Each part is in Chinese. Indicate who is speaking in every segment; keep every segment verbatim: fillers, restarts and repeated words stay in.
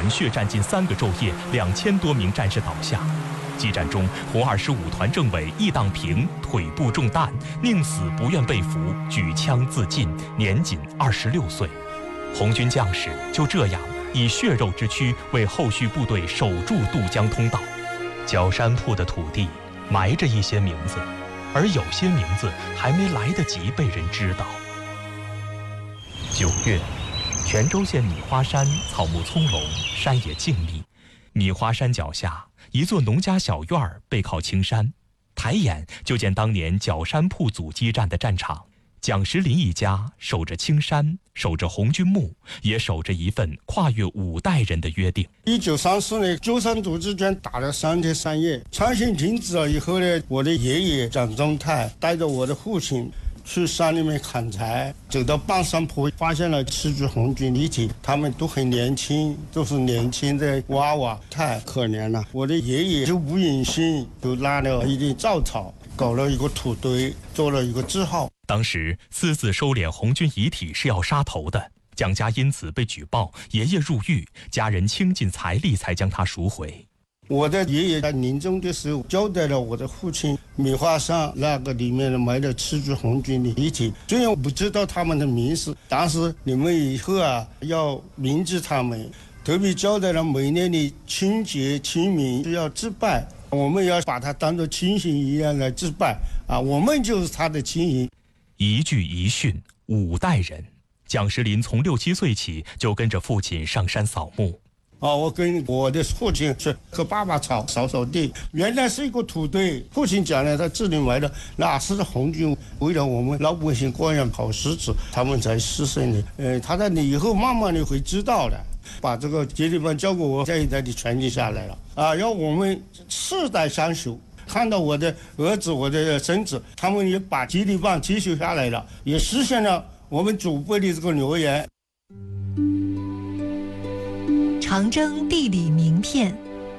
Speaker 1: 团血战近三个昼夜，两千多名战士倒下。激战中，红二十五团政委易当平腿部中弹，宁死不愿被俘，举枪自尽，年仅二十六岁。红军将士就这样以血肉之躯为后续部队守住渡江通道。角山铺的土地埋着一些名字，而有些名字还没来得及被人知道。九月，泉州县米花山草木葱茏，山野静谧。米花山脚下，一座农家小院儿背靠青山，抬眼就见当年角山铺阻击战的战场。蒋时林一家守着青山，守着红军墓，也守着一份跨越五代人的约定。
Speaker 2: 一九三四年九三阻击战打了三天三夜，枪声停止了以后呢，我的爷爷蒋宗泰带着我的父亲去山里面砍柴，走到半山坡，发现了七具红军遗体，他们都很年轻，都是年轻的娃娃，太可怜了。我的爷爷就无影心，就拉了一点稻草，搞了一个土堆，做了一个字号。
Speaker 1: 当时私自收敛红军遗体是要杀头的，蒋家因此被举报，爷爷入狱，家人倾尽财力才将他赎回。
Speaker 2: 我的爷爷在临终的时候交代了我的父亲，米花山那个里面埋了七具红军的遗体，虽然我不知道他们的名字，但是你们以后啊要铭记他们，特别交代了每年的清节清明要祭拜，我们要把他当作亲信一样来祭拜啊，我们就是他的亲人。
Speaker 1: 一句一训，五代人。蒋时林从六七岁起就跟着父亲上山扫墓。
Speaker 2: 啊，我跟我的父亲去和爸爸吵扫扫地，原来是一个土堆。父亲讲了，他这里埋的那是红军为了我们老百姓过上好日子，他们才牺牲的。呃，他在你以后慢慢的会知道的。把这个接力棒交给我，这一代的传承下来了啊，要我们世代相守。看到我的儿子、我的孙子，他们也把接力棒继续下来了，也实现了我们祖辈的这个留言。
Speaker 3: 长征地理名片。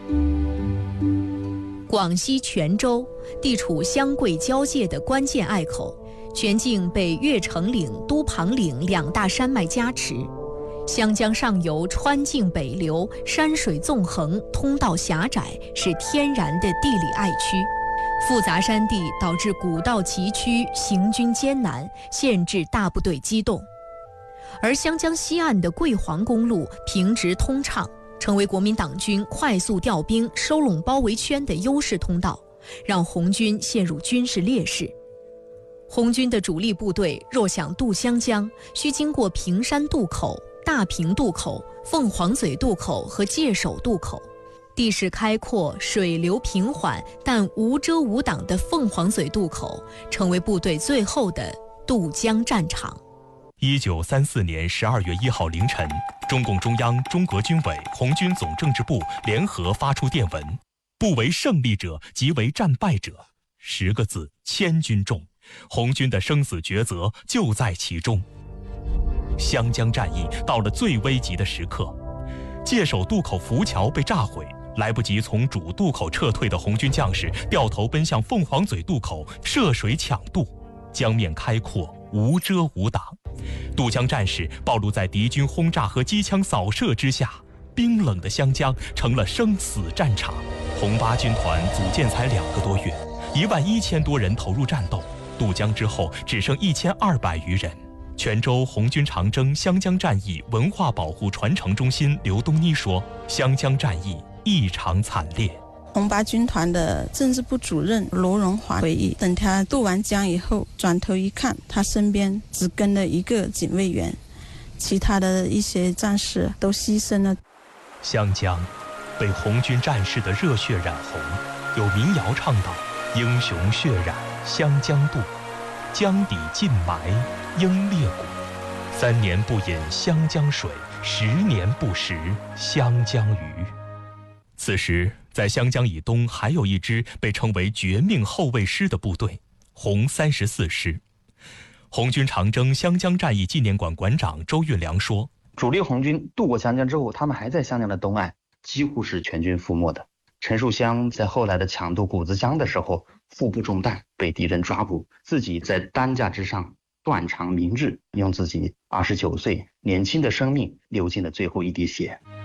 Speaker 3: 广西泉州地处湘桂交界的关键隘口，全境被越城岭、都庞岭两大山脉夹持。湘江上游川泾北流，山水纵横，通道狭窄，是天然的地理隘区。复杂山地导致古道崎岖，行军艰难，限制大部队机动。而湘江西岸的桂黄公路平直通畅，成为国民党军快速调兵、收拢包围圈的优势通道，让红军陷入军事劣势。红军的主力部队若想渡湘江，需经过平山渡口、大坪渡口、凤凰嘴渡口和界首渡口。地势开阔、水流平缓，但无遮无挡的凤凰嘴渡口成为部队最后的渡江战场。
Speaker 1: 一九三四年十二月一号凌晨，中共中央、中革军委、红军总政治部联合发出电文：不为胜利者，即为战败者。十个字，千钧重。红军的生死抉择就在其中。湘江战役到了最危急的时刻，界首渡口浮桥被炸毁，来不及从主渡口撤退的红军将士掉头奔向凤凰嘴渡口涉水抢渡，江面开阔，无遮无挡。渡江战士暴露在敌军轰炸和机枪扫射之下，冰冷的湘江成了生死战场。红八军团组建才两个多月，一万一千多人投入战斗，渡江之后只剩一千二百余人。泉州红军长征湘江战役文化保护传承中心刘东妮说，湘江战役异常惨烈。
Speaker 4: 红八军团的政治部主任罗荣华回忆，等他渡完江以后，转头一看，他身边只跟了一个警卫员，其他的一些战士都牺牲了。
Speaker 1: 湘江被红军战士的热血染红，有民谣唱道：英雄血染湘江渡，江底尽埋英烈骨。三年不饮湘江水，十年不食湘江鱼。此时在湘江以东还有一支被称为绝命后卫师的部队，红三十四师。红军长征湘江战役纪念馆馆长周运良说，
Speaker 5: 主力红军渡过湘江之后，他们还在湘江的东岸，几乎是全军覆没的。陈树湘在后来的抢渡谷子江的时候，腹部中弹被敌人抓捕，自己在担架之上断肠明志，用自己二十九岁年轻的生命流尽了最后一滴血。